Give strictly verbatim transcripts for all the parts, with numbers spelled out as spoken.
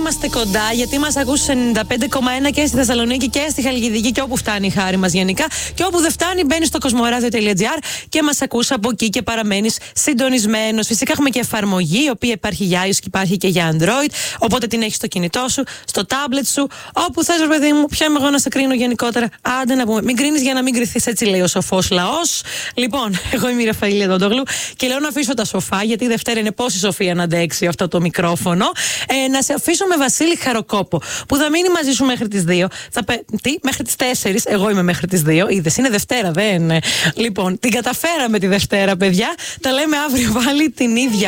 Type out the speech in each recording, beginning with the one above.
είμαστε κοντά, γιατί μας ακούς σε ενενήντα πέντε κόμμα ένα και στη Θεσσαλονίκη και στη Χαλκιδική και όπου φτάνει η χάρη μας γενικά. Και όπου δεν φτάνει, μπαίνεις στο κοσμοράδιο τελεία τζι άρ και μας ακούς από εκεί και παραμένεις συντονισμένος. Φυσικά έχουμε και εφαρμογή, η οποία υπάρχει για iOS και υπάρχει και για Android. Οπότε την έχεις στο κινητό σου, στο tablet σου, όπου θες, ρε παιδί μου. Ποια είμαι εγώ να σε κρίνω γενικότερα. Άντε να πούμε. Μην κρίνεις για να μην κρυθείς, έτσι λέει ο σοφός λαός. Λοιπόν, εγώ είμαι η Ραφαήλ Δοντόγλου και λέω να αφήσω τα σοφά, γιατί η Δευτέρα είναι πόση σοφία να αντέξει αυτό το μικρόφωνο. Ε, να σε αφήσω με Βασίλη Χαροκόπο, που θα μείνει μαζί σου μέχρι τις δύο. Θα πε... Τι, μέχρι τις τέσσερις. Εγώ είμαι μέχρι τις δύο. Είδες, είναι Δευτέρα, δεν είναι. Λοιπόν, την καταφέραμε τη Δευτέρα, παιδιά. Τα λέμε αύριο πάλι την ίδια.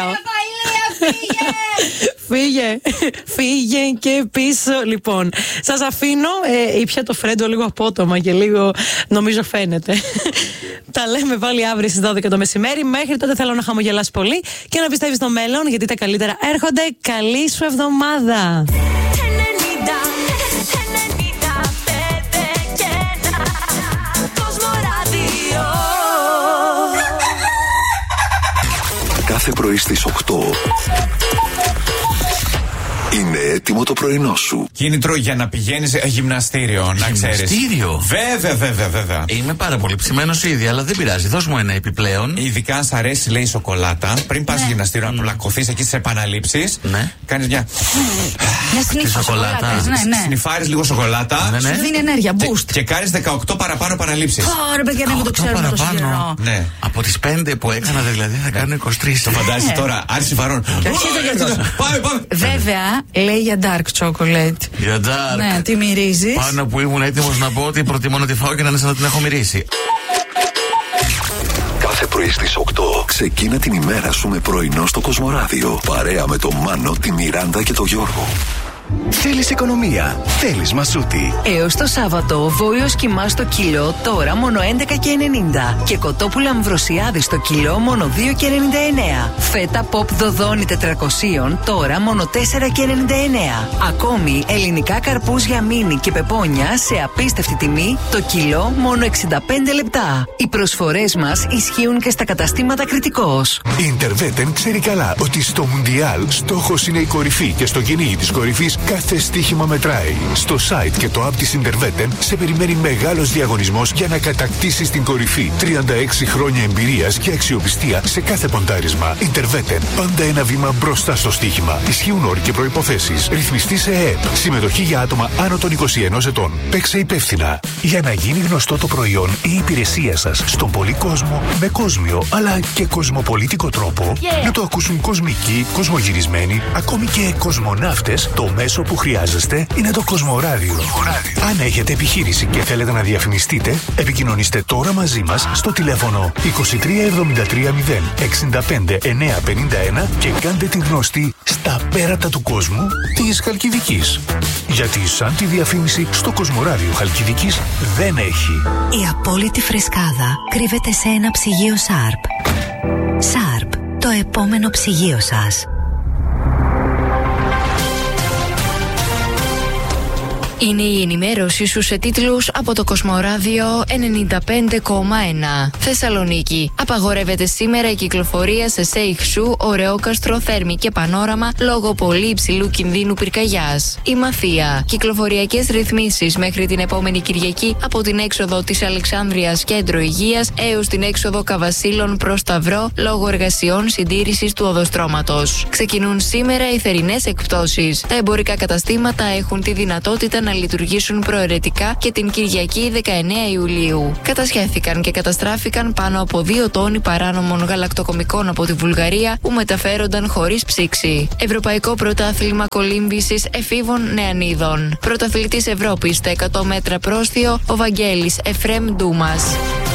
Φύγε, φύγε και πίσω. Λοιπόν, σας αφήνω. Ε, ήπια το φρέντο λίγο απότομα και λίγο νομίζω φαίνεται. Τα λέμε πάλι αύριο στις δώδεκα το μεσημέρι. Μέχρι τότε θέλω να χαμογελάς πολύ και να πιστεύεις στο μέλλον, γιατί τα καλύτερα έρχονται. Καλή σου εβδομάδα. Κάθε πρωί στις οκτώ είναι έτοιμο το πρωινό σου. Κίνητρο για να πηγαίνεις γυμναστήριο, να ξέρεις. Γυμναστήριο? Βέβαια, βέβαια, βέβαια. Είμαι πάρα πολύ ψημένος ήδη, αλλά δεν πειράζει. Δώσ' μου ένα επιπλέον. Ειδικά αν σ' αρέσει, λέει, η σοκολάτα. Πριν πας ναι. γυμναστήριο, να πλακωθείς εκεί στις επαναλήψεις. Ναι. Κάνεις μια. Μια σνίφα σοκολάτα. Ναι, ναι. Σνιφάρεις λίγο σοκολάτα. Ναι, ναι. Σου δίνει ενέργεια, boost. Και, και κάνεις δεκαοκτώ παραπάνω επαναλήψεις. Ωραία, παιδιά, δεν το ξέρουμε τόσο καιρό. Ναι. Από τις πέντε που έκανα, δηλαδή, θα κάνω είκοσι τρεις. Το φαντάζεσαι τώρα, άρση βαρών. Πάμε, πάμε. Βέβαια, λέει για dark chocolate. Για dark. Ναι, τι μυρίζεις. Πάνω που ήμουν έτοιμος να πω ότι προτιμώ να τη φάω και να είναι σαν να την έχω μυρίσει. Κάθε πρωί στις οκτώ ξεκίνα την ημέρα σου με πρωινό στο Κοσμοράδιο. Παρέα με τον Μάνο, τη Μιράντα και τον Γιώργο. Θέλεις οικονομία, θέλεις Μασούτη. Έως το Σάββατο, βόλιος κιμά στο κιλό τώρα μόνο έντεκα και ενενήντα. Και κοτόπουλα αμβροσιάδη στο κιλό μόνο δύο και ενενήντα εννέα. Φέτα pop δοδόνη τετρακόσια τώρα μόνο τέσσερα και ενενήντα εννέα. Ακόμη ελληνικά καρπούζια μίνι και πεπόνια σε απίστευτη τιμή το κιλό μόνο εξήντα πέντε λεπτά. Οι προσφορές μας ισχύουν και στα καταστήματα Κρητικός. Η Interveten ξέρει καλά ότι στο Μουντιάλ στόχος είναι η κορυφή και στο κυνήγι της κορυφής κάθε στοίχημα μετράει. Στο site και το app της Interveten σε περιμένει μεγάλος διαγωνισμός για να κατακτήσεις την κορυφή. τριάντα έξι χρόνια εμπειρίας και αξιοπιστία σε κάθε ποντάρισμα. Interveten. Πάντα ένα βήμα μπροστά στο στοίχημα. Ισχύουν όροι και προϋποθέσεις. Ρυθμιστή σε ΕΕΠ. Συμμετοχή για άτομα άνω των είκοσι ενός ετών. Παίξε υπεύθυνα. Για να γίνει γνωστό το προϊόν ή η υπηρεσία σας στον πολύ κόσμο, με κόσμιο αλλά και κοσμοπολίτικο τρόπο, yeah. να το ακούσουν κοσμικοί, κοσμογυρισμένοι, ακόμη και κοσμοναύτες, το μέσο που χρειάζεστε είναι το Κοσμοράδιο. Αν έχετε επιχείρηση και θέλετε να διαφημιστείτε, επικοινωνήστε τώρα μαζί μας στο τηλέφωνο είκοσι τρία εβδομήντα τρία μηδέν εξήντα πέντε εννιακόσια πενήντα ένα και κάντε την γνωστή στα πέρατα του κόσμου της Χαλκιδικής. Γιατί σαν τη διαφήμιση στο Κοσμοράδιο Χαλκιδικής δεν έχει. Η απόλυτη φρεσκάδα κρύβεται σε ένα ψυγείο Σάρπ. Σάρπ, το επόμενο ψυγείο σας. Είναι η ενημέρωση σου σε τίτλους από το Κοσμοράδιο ενενήντα πέντε κόμμα ένα. Θεσσαλονίκη. Απαγορεύεται σήμερα η κυκλοφορία σε Σέιχσου, Ωρεόκαστρο, Θέρμη και Πανόραμα λόγω πολύ υψηλού κινδύνου πυρκαγιάς. Η Μαθία. Κυκλοφοριακές ρυθμίσεις μέχρι την επόμενη Κυριακή από την έξοδο της Αλεξάνδρειας Κέντρο Υγείας έως την έξοδο Καβασίλων προς Σταυρό λόγω εργασιών συντήρησης του οδοστρώματος. Ξεκινούν σήμερα οι θερινές εκπτώσεις. Τα εμπορικά καταστήματα έχουν τη δυνατότητα να λειτουργήσουν προαιρετικά και την Κυριακή δεκαεννέα Ιουλίου. Κατασχέθηκαν και καταστράφηκαν πάνω από δύο τόνοι παράνομων γαλακτοκομικών από τη Βουλγαρία που μεταφέρονταν χωρίς ψήξη. Ευρωπαϊκό Πρωτάθλημα Κολύμβησης Εφήβων Νεανίδων. Πρωταθλητής Ευρώπης στα εκατό μέτρα πρόστιο ο Βαγγέλης Εφρέμ Ντούμας.